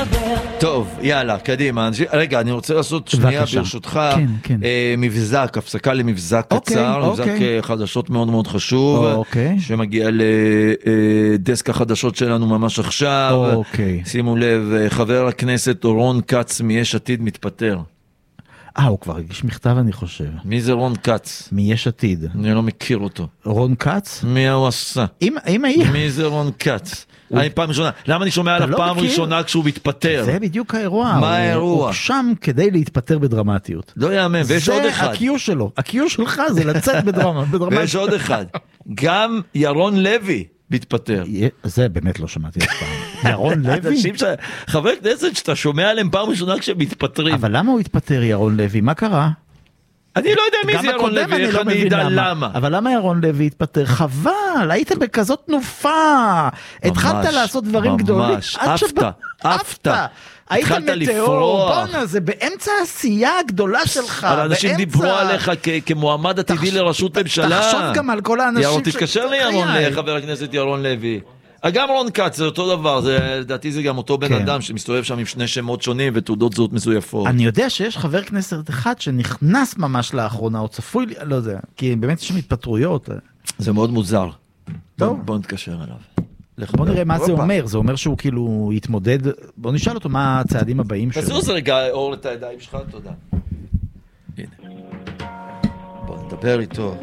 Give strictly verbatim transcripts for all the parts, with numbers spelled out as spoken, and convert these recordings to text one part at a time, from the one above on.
טוב, יאללה, קדימה. רגע, אני רוצה לעשות שנייה ברשותך כן, כן. מבזק, הפסקה למבזק קצר, אוקיי, מבזק אוקיי. חדשות מאוד מאוד חשוב, אוקיי. שמגיע לדסק החדשות שלנו ממש עכשיו. אוקיי. שימו לב, חבר הכנסת רון כץ מיש עתיד מתפטר. אה, הוא כבר הגיש מכתב אני חושב. מי זה רון כץ? מיש עתיד. אני לא מכיר אותו. רון כץ? מי הוא עשה? אם, אם היה... מי זה רון כץ? אני פעם ראשונה. למה אני שומע עליו לא פעם מכיר? ראשונה כשהוא מתפטר? זה בדיוק האירוע. מה הוא- האירוע? הוא שם כדי להתפטר בדרמטיות. לא יאמן, ויש עוד זה אחד. הקיו שלו. הקיו שלך זה לצאת בדרמה. בדרמה. ויש עוד אחד. גם ירון לוי מתפטר. זה באמת לא שמעתי אף פעם. ירון לוי? אנשים ש... חבר כנסת שאתה שומע עליהם פעם ראשונה כשהם מתפטרים. אבל למה הוא התפטר ירון לוי? מה קרה? אני לא יודע מי גם זה ירון הקודם לוי, אני איך לא אני מבין אדע למה. למה. אבל למה ירון לוי התפטר? חבל, היית בכזאת תנופה. התחלת לעשות דברים גדולים. ממש, עד עפת, שבא- עפת. היית התחלת מטאור, לפרוח. בונה, זה באמצע העשייה הגדולה שלך. אבל אנשים באמצע- דיברו עליך כ- כמועמד עתידי תחש- לראשות ממשלה. תחשוב גם על כל האנשים ירון, ש- תתקשר לירון, חיי. לחבר הכנסת ירון לוי. גם רון כץ, זה אותו דבר, זה, לדעתי זה גם אותו בן כן. אדם שמסתובב שם עם שני שמות שונים ותעודות זהות מזויפות. אני יודע שיש חבר כנסת אחד שנכנס ממש לאחרונה, או צפוי, לי- לא יודע, כי באמת יש שם התפטרויות. זה מאוד מוזר. טוב. בוא, בוא נתקשר אליו. בוא נראה מה זה הופה. אומר, זה אומר שהוא כאילו יתמודד, בוא נשאל אותו מה הצעדים הבאים שלו. תזוז רגע אור את הידיים שלך, תודה. הנה. בוא נדבר איתו.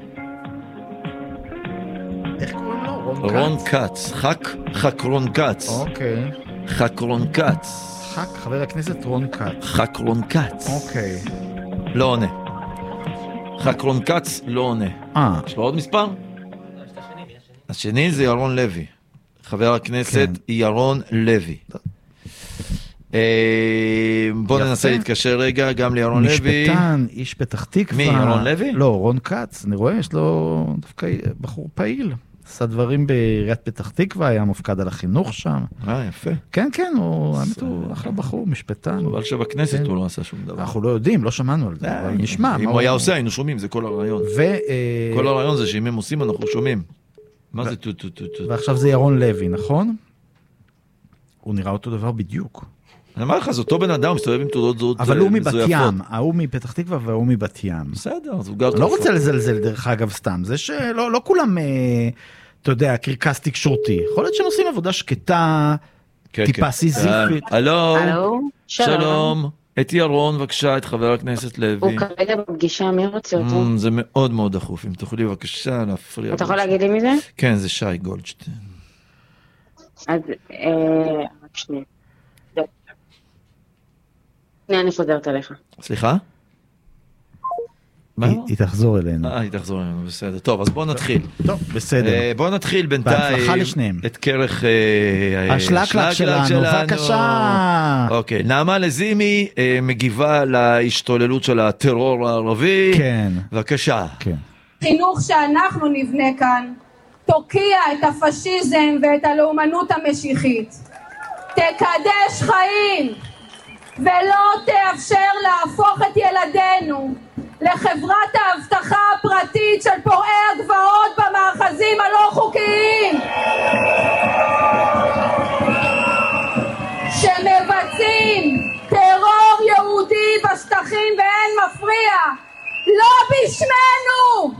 איך קוראים לו? רון כץ, חק, חק רון כץ. אוקיי. חק רון כץ. ח"כ, חבר הכנסת רון כץ. חק רון כץ. אוקיי. לא עונה. חק רון כץ לא עונה. אה, יש לו עוד מספר? השני זה ירון לוי. חבר הכנסת כן. ירון לוי. אה, בוא יפה. ננסה להתקשר רגע גם לירון לוי. משפטן, איש פתח תקווה. מי, ירון לוי? לא, רון כץ, אני רואה, יש לו דווקא בחור פעיל. עשה דברים בעיריית פתח תקווה, היה מופקד על החינוך שם. אה, יפה. כן, כן, הוא, האמת הוא אחלה בחור, משפטן. אבל שבכנסת כן. הוא לא עשה שום דבר. אנחנו לא יודעים, לא שמענו על זה, אבל נשמע. אם מה הוא היה עושה, היינו שומעים, זה כל הרעיון. ו, אה, כל הרעיון זה שאם הם עושים, אנחנו שומעים. מה זה טו טו טו טו? ועכשיו זה ירון לוי, נכון? הוא נראה אותו דבר בדיוק. אני אומר לך, זה אותו בן אדם, מסתובב עם תעודות זהות אבל הוא מזויפות. מבת ים, ההוא מפתח תקווה והוא מבת ים. בסדר, אז הוא גר... אני לא רוצה לזלזל דרך אגב סתם, זה שלא לא כולם, אה, אתה יודע, קרקס תקשורתי. יכול להיות שהם עושים עבודה שקטה, כן, טיפה כן. סיזיפית. אה, הלו, הלו, שלום. את ירון, בבקשה, את חבר הכנסת לוי. הוא כרגע בפגישה, מי רוצה אותו? Mm, זה מאוד מאוד דחוף, אם תוכלי בבקשה להפריע. אתה יכול להגיד לי מי זה? כן, זה שי גולדשטיין. אז, אה, רק שנייה. שנייה, אני חוזרת אליך. סליחה? מה? היא היא תחזור אלינו. אה, היא תחזור אלינו, בסדר. טוב, אז בואו נתחיל. טוב, בסדר. אה, בואו נתחיל בינתיים. בהצלחה לשניהם. את כרך אה, השלקלק שלנו, בבקשה. אוקיי, נעמה לזימי אה, מגיבה להשתוללות של הטרור הערבי. כן. בבקשה. כן. חינוך שאנחנו נבנה כאן תוקיע את הפשיזם ואת הלאומנות המשיחית, תקדש חיים ולא תאפשר להפוך את ילדינו לחברת ההבטחה הפרטית של פורעי הגבעות במאחזים הלא חוקיים שמבצעים טרור יהודי בשטחים ואין מפריע. לא בשמנו.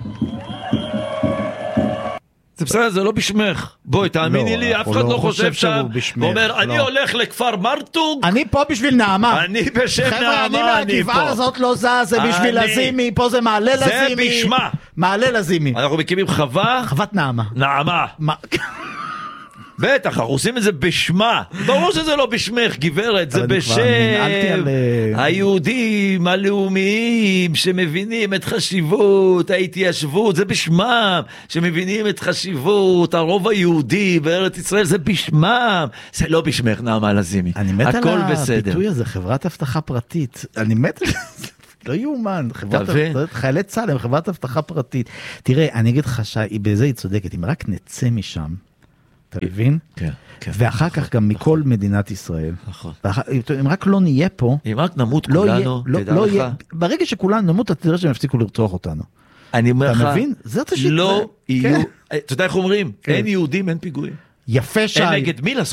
זה בסדר, זה לא בשמך. בואי, תאמיני לא, לי, אף אנחנו אחד לא לא חושב חושב שם. שהוא בשמך, הוא אומר, לא. אני הולך לכפר מרטוג, אני פה בשביל נעמה. אני בשם חבר'ה, אני נעמה, אני מהגבעה פה. הזאת לא זז, זה בשביל אני- לזימי, פה זה מעלה זה לזימי. בשמה. מעלה לזימי. אנחנו מקימים חווה, חוות נעמה. נעמה. מה- בטח, אנחנו עושים את זה בשמה. ברור שזה לא בשמך, גברת, זה אבל אני כבר ננעלתי בשם על, אה, היהודים הלאומיים שמבינים את חשיבות ההתיישבות, זה בשמם, שמבינים את חשיבות הרוב היהודי בארץ ישראל, זה בשמם. זה לא בשמך, נעמה לזימי. אני מת על הכל בסדר. הביטוי הזה, חברת הבטחה פרטית. אני מת על זה. לא יאומן, חברת תבין. הבטחה- חיילי צה"ל הם חברת הבטחה פרטית. תראה, אני אגיד לך שי, בזה היא צודקת, אם רק נצא משם, אתה מבין? כן, כן. ואחר כך גם מכל מדינת ישראל. נכון. ואחר- אם רק לא נהיה פה, אם רק נמות לא יהיה, כולנו, לא, תדע לא לך. יהיה, ברגע שכולנו נמות, אתה תראה שהם יפסיקו לרצוח אותנו. אני אומר לך, אתה מבין? זאת השיטה. לא כן. יהיו, אתה יודע איך אומרים? כן. אין יהודים, אין פיגועים. יפה שי. אין נגד מי לעשות